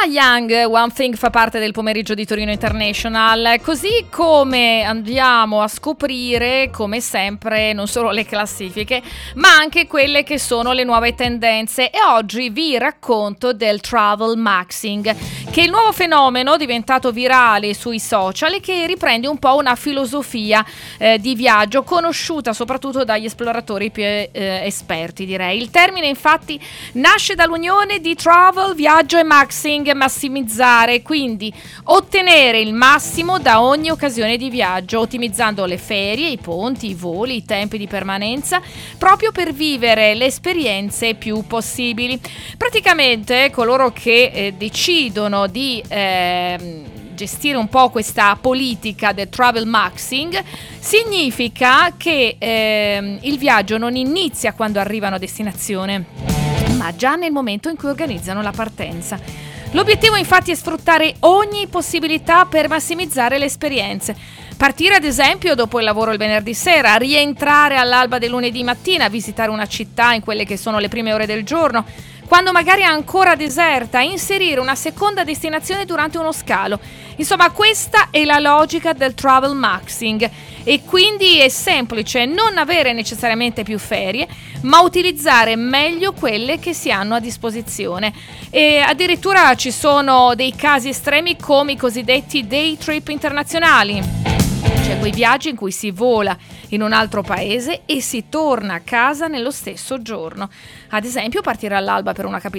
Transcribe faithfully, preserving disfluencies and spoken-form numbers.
Donna Young, One Thing fa parte del pomeriggio di Torino International, così come andiamo a scoprire, come sempre, non solo le classifiche, ma anche quelle che sono le nuove tendenze. E oggi vi racconto del travel maxing, che è il nuovo fenomeno diventato virale sui social e che riprende un po' una filosofia eh, di viaggio conosciuta soprattutto dagli esploratori più eh, esperti, direi. Il termine infatti nasce dall'unione di travel, viaggio e maxing, massimizzare, quindi ottenere il massimo da ogni occasione di viaggio, ottimizzando le ferie, i ponti, i voli, i tempi di permanenza, proprio per vivere le esperienze più possibili. Praticamente coloro che eh, decidono di eh, gestire un po' questa politica del travel maxing significa che eh, il viaggio non inizia quando arrivano a destinazione, ma già nel momento in cui organizzano la partenza. L'obiettivo infatti è sfruttare ogni possibilità per massimizzare le esperienze. Partire ad esempio dopo il lavoro il venerdì sera, rientrare all'alba del lunedì mattina, visitare una città in quelle che sono le prime ore del giorno, quando magari è ancora deserta, inserire una seconda destinazione durante uno scalo. Insomma, questa è la logica del travel maxing e quindi è semplice non avere necessariamente più ferie, ma utilizzare meglio quelle che si hanno a disposizione. E addirittura ci sono dei casi estremi come i cosiddetti day trip internazionali, cioè quei viaggi in cui si vola in un altro paese e si torna a casa nello stesso giorno. Ad esempio, partire all'alba per una capitale